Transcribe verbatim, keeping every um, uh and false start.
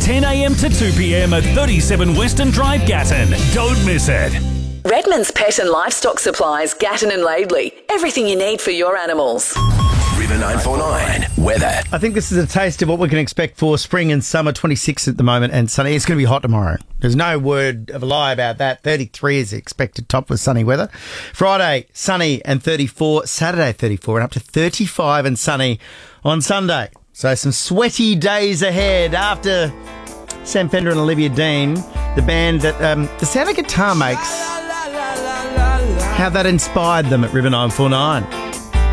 ten a m to two p m at thirty-seven Western Drive, Gatton. Don't miss it. Redmond's Pet and Livestock Supplies, Gatton and Laidley. Everything you need for your animals. River nine four nine weather. I think this is a taste of what we can expect for spring and summer. twenty-six at the moment and sunny. It's going to be hot tomorrow. There's no word of a lie about that. thirty-three is expected top with sunny weather. Friday, sunny and thirty-four. Saturday, thirty-four and up to thirty-five and sunny on Sunday. So some sweaty days ahead after Sam Fender and Olivia Dean, the band that um, the sound of guitar makes, how that inspired them at River nine four nine.